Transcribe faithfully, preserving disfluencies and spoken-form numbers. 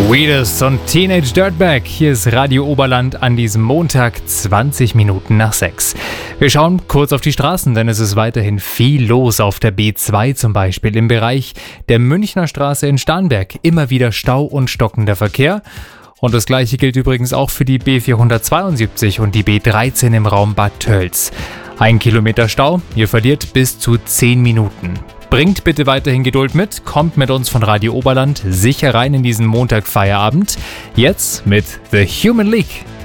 Sweetest und Teenage Dirtbag. Hier ist Radio Oberland an diesem Montag, zwanzig Minuten nach sechs. Wir schauen kurz auf die Straßen, denn es ist weiterhin viel los auf der B zwei, zum Beispiel im Bereich der Münchner Straße in Starnberg. Immer wieder Stau und stockender Verkehr. Und das gleiche gilt übrigens auch für die B vierhundertzweiundsiebzig und die B dreizehn im Raum Bad Tölz. Ein Kilometer Stau, ihr verliert bis zu zehn Minuten. Bringt bitte weiterhin Geduld mit, kommt mit uns von Radio Oberland sicher rein in diesen Montagfeierabend. Jetzt mit The Human League.